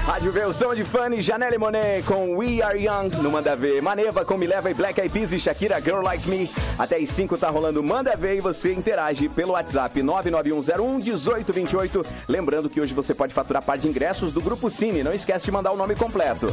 Rádio Vê, o som de Fanny, Janelle Monáe com We Are Young no Manda Ver. Maneva com Me Leva e Black Eyed Peas e Shakira, Girl Like Me. Até às 5 tá rolando Manda Ver e você interage pelo WhatsApp 991011828. Lembrando que hoje você pode faturar par de ingressos do Grupo Cine. Não esquece de mandar o nome completo.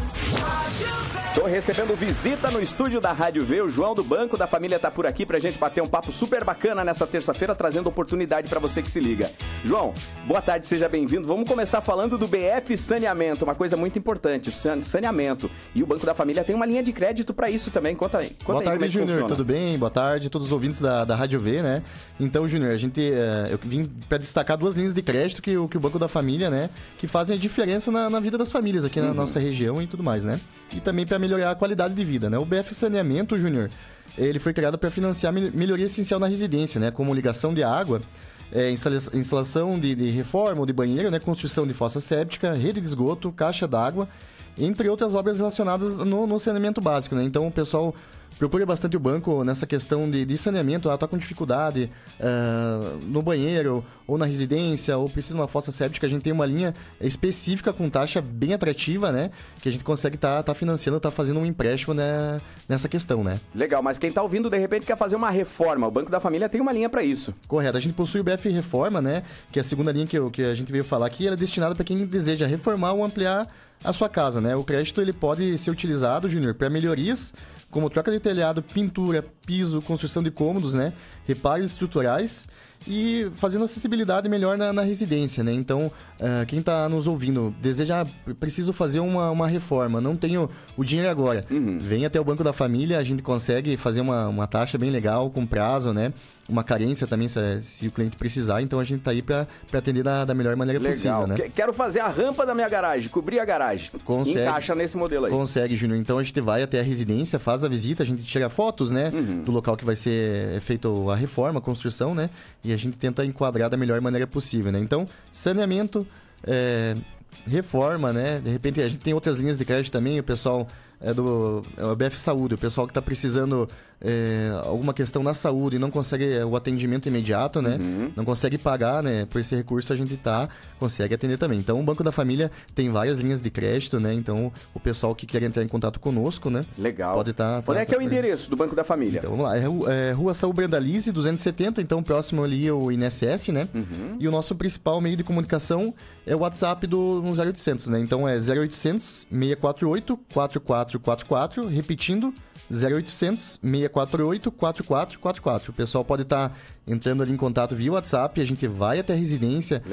Tô recebendo visita no estúdio da Rádio Vê. O João do Banco da Família tá por aqui pra gente bater um papo super bacana nessa terça-feira, trazendo oportunidade pra você que se liga. João, boa tarde, seja bem-vindo. Vamos começar falando do BF Saneamento, uma coisa muito importante, o saneamento. E o Banco da Família tem uma linha de crédito para isso também. Conta aí. Boa tarde, Júnior. Tudo bem? Boa tarde a todos os ouvintes da Rádio V, né? Então, Júnior, eu vim para destacar duas linhas de crédito que o Banco da Família, né? Que fazem a diferença na vida das famílias aqui na nossa região e tudo mais, né? E também para melhorar a qualidade de vida, né? O BF Saneamento, Júnior, ele foi criado para financiar melhoria essencial na residência, né? Como ligação de água, instalação de reforma ou de banheiro, né? Construção de fossa séptica, rede de esgoto, caixa d'água, entre outras obras relacionadas no saneamento básico, né? Então, o pessoal procura bastante o banco nessa questão de saneamento, está com dificuldade no banheiro ou na residência, ou precisa de uma fossa séptica. A gente tem uma linha específica com taxa bem atrativa, né? Que a gente consegue tá financiando, tá fazendo um empréstimo, né, nessa questão, né? Legal, mas quem tá ouvindo, de repente, quer fazer uma reforma. O Banco da Família tem uma linha para isso. Correto. A gente possui o BF Reforma, né? Que é a segunda linha que a gente veio falar aqui. Ela é destinada para quem deseja reformar ou ampliar a sua casa, né? O crédito ele pode ser utilizado, Júnior, para melhorias como troca de telhado, pintura, piso, construção de cômodos, né? Reparos estruturais e fazendo acessibilidade melhor na residência, né? Então, quem está nos ouvindo, deseja, preciso fazer uma reforma, não tenho o dinheiro agora. Vem até o Banco da Família, a gente consegue fazer uma taxa bem legal, com prazo, né? Uma carência também, se o cliente precisar. Então, a gente está aí para atender da melhor maneira possível, né? Quero fazer a rampa da minha garagem, cobrir a garagem. Consegue. Encaixa nesse modelo aí. Consegue, Júnior. Então, a gente vai até a residência, faz a visita, a gente tira fotos, né? Do local que vai ser feito a reforma, a construção, né? E a gente tenta enquadrar da melhor maneira possível, né? Então, saneamento, reforma, né? De repente, a gente tem outras linhas de crédito também, o pessoal é o BF Saúde, o pessoal que está precisando alguma questão na saúde e não consegue o atendimento imediato, né? Não consegue pagar, né? Por esse recurso a gente consegue atender também. Então, o Banco da Família tem várias linhas de crédito, né? Então, o pessoal que quer entrar em contato conosco, né? Legal. Pode estar... Onde é que é o endereço do Banco da Família? Então, vamos lá. É Rua Saúl Brandalize, 270, então próximo ali é o INSS, né? E o nosso principal meio de comunicação é o WhatsApp do 0800, né? Então, é 0800 648 4444, repetindo, 0800 648 4444. O pessoal pode estar entrando ali em contato via WhatsApp, a gente vai até a residência,